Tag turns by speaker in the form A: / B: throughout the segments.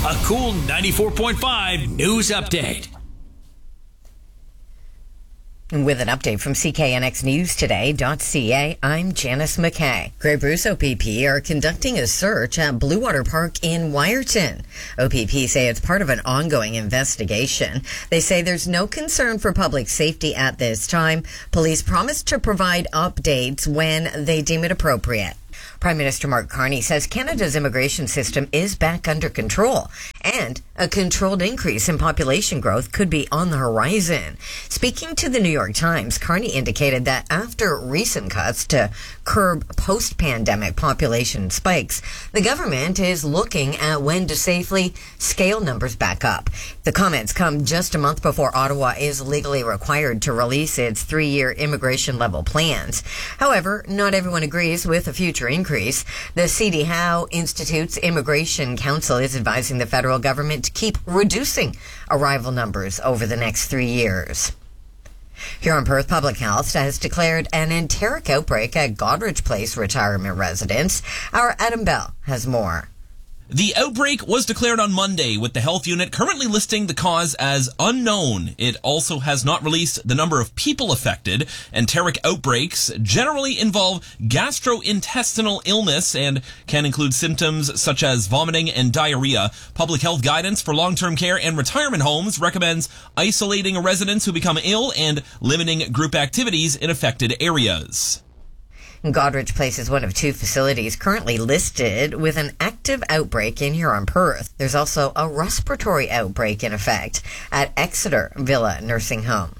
A: A Cool 94.5 news update.
B: With an update from CKNXNewsToday.ca, I'm Janice McKay. Grey Bruce OPP are conducting a search at Blue Water Park in Wyerton. OPP say it's part of an ongoing investigation. They say there's no concern for public safety at this time. Police promise to provide updates when they deem it appropriate. Prime Minister Mark Carney says Canada's immigration system is back under control and a controlled increase in population growth could be on the horizon. Speaking to the New York Times, Carney indicated that after recent cuts to curb post-pandemic population spikes, the government is looking at when to safely scale numbers back up. The comments come just a month before Ottawa is legally required to release its 3-year immigration level plans. However, not everyone agrees with a future increase. The C.D. Howe Institute's Immigration Council is advising the federal government to keep reducing arrival numbers over the next 3 years. Huron-Perth Public Health has declared an enteric outbreak at Goderich Place retirement residence. Our Adam Bell has more.
C: The outbreak was declared on Monday, with the health unit currently listing the cause as unknown. It also has not released the number of people affected. Enteric outbreaks generally involve gastrointestinal illness and can include symptoms such as vomiting and diarrhea. Public health guidance for long-term care and retirement homes recommends isolating residents who become ill and limiting group activities in affected areas.
B: Goderich Place is one of 2 facilities currently listed with an active outbreak in Huron-Perth. There's also a respiratory outbreak in effect at Exeter Villa Nursing Home.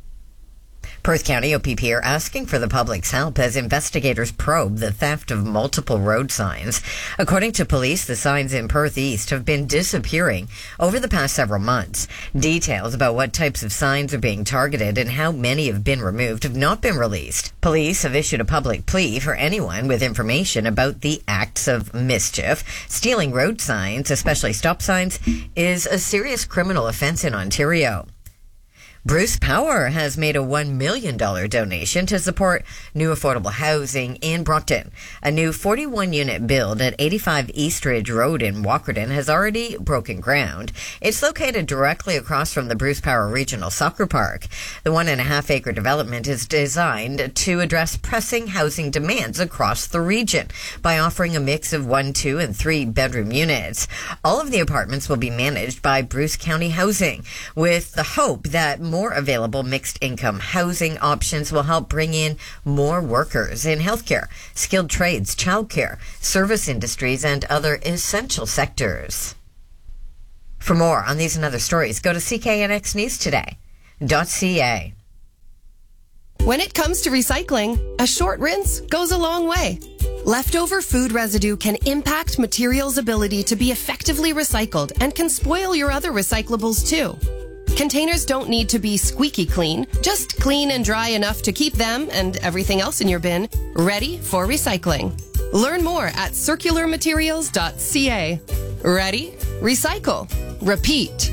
B: Perth County OPP are asking for the public's help as investigators probe the theft of multiple road signs. According to police, the signs in Perth East have been disappearing over the past several months. Details about what types of signs are being targeted and how many have been removed have not been released. Police have issued a public plea for anyone with information about the acts of mischief. Stealing road signs, especially stop signs, is a serious criminal offense in Ontario. Bruce Power has made a $1 million donation to support new affordable housing in Brockton. A new 41-unit build at 85 East Ridge Road in Walkerton has already broken ground. It's located directly across from the Bruce Power Regional Soccer Park. The 1.5-acre development is designed to address pressing housing demands across the region by offering a mix of 1, 2, and 3-bedroom units. All of the apartments will be managed by Bruce County Housing, with the hope that more available mixed-income housing options will help bring in more workers in healthcare, skilled trades, childcare, service industries, and other essential sectors. For more on these and other stories, go to CKNXNewsToday.ca.
D: When it comes to recycling, a short rinse goes a long way. Leftover food residue can impact materials' ability to be effectively recycled and can spoil your other recyclables too. Containers don't need to be squeaky clean, just clean and dry enough to keep them and everything else in your bin ready for recycling. Learn more at circularmaterials.ca. Ready? Recycle. Repeat.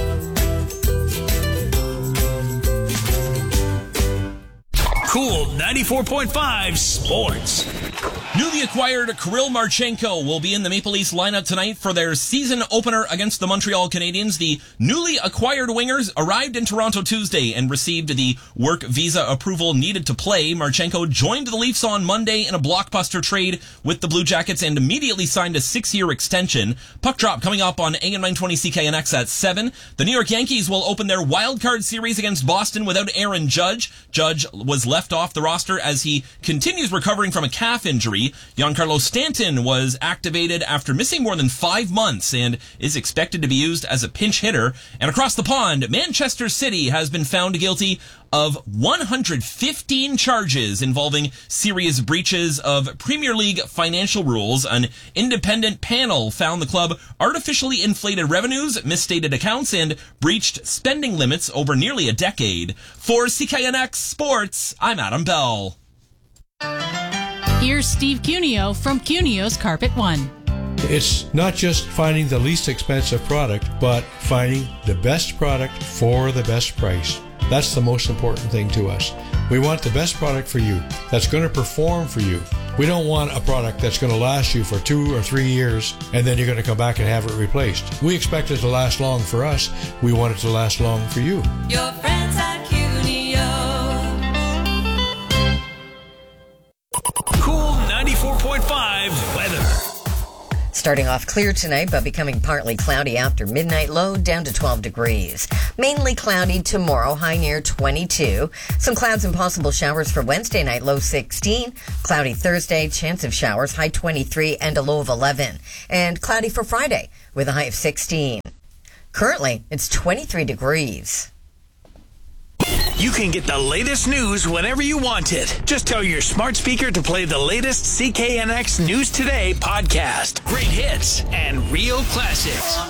A: Cool 94.5 Sports.
C: Newly acquired Kirill Marchenko will be in the Maple Leafs lineup tonight for their season opener against the Montreal Canadiens. The newly acquired wingers arrived in Toronto Tuesday and received the work visa approval needed to play. Marchenko joined the Leafs on Monday in a blockbuster trade with the Blue Jackets and immediately signed a 6-year extension. Puck drop coming up on AM 920 CKNX at 7. The New York Yankees will open their wildcard series against Boston without Aaron Judge. Judge was left off the roster as he continues recovering from a calf injury. Giancarlo Stanton was activated after missing more than 5 months and is expected to be used as a pinch hitter. And across the pond, Manchester City has been found guilty of 115 charges involving serious breaches of Premier League financial rules. An independent panel found the club artificially inflated revenues, misstated accounts, and breached spending limits over nearly a decade. For CKNX Sports, I'm Adam Bell.
E: Here's Steve Cuneo from Cuneo's Carpet One.
F: It's not just finding the least expensive product, but finding the best product for the best price. That's the most important thing to us. We want the best product for you that's going to perform for you. We don't want a product that's going to last you for 2 or 3 years and then you're going to come back and have it replaced. We expect it to last long for us. We want it to last long for you.
G: Your friends at Cuneo.
A: Cool 94.5 weather.
B: Starting off clear tonight, but becoming partly cloudy after midnight, low down to 12 degrees. Mainly cloudy tomorrow, high near 22. Some clouds and possible showers for Wednesday night, low 16. Cloudy Thursday, chance of showers, high 23 and a low of 11. And cloudy for Friday with a high of 16. Currently, it's 23 degrees.
A: You can get the latest news whenever you want it. Just tell your smart speaker to play the latest CKNX News Today podcast. Great hits and real classics.